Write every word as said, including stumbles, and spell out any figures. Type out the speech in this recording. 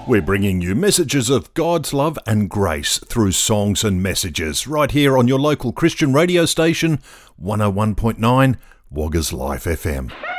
We're bringing you messages of God's love and grace through songs and messages right here on your local Christian radio station, one oh one point nine Woggers Life F M.